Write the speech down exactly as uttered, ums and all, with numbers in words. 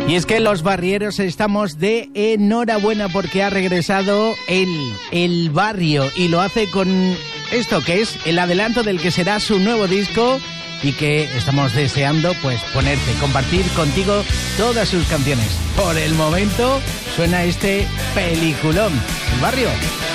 Y es que los barrieros estamos de enhorabuena porque ha regresado el, el barrio y lo hace con esto que es el adelanto del que será su nuevo disco y que estamos deseando pues ponerte, compartir contigo todas sus canciones. Por el momento suena este peliculón, El Barrio.